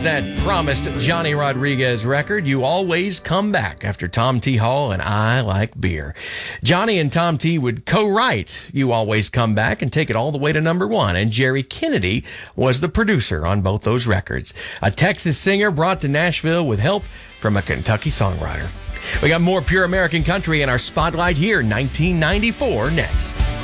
that promised Johnny Rodriguez record, You Always Come Back, after Tom T. Hall and I Like Beer. Johnny and Tom T. would co-write You Always Come Back and take it all the way to number one, and Jerry Kennedy was the producer on both those records. A Texas singer brought to Nashville with help from a Kentucky songwriter. We got more pure American country in our spotlight here, 1994 next.